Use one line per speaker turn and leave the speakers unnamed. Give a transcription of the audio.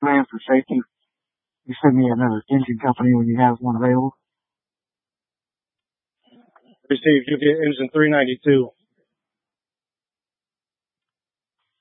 plan for safety. You send me another engine company when you have one available.
Received. You'll get engine 392.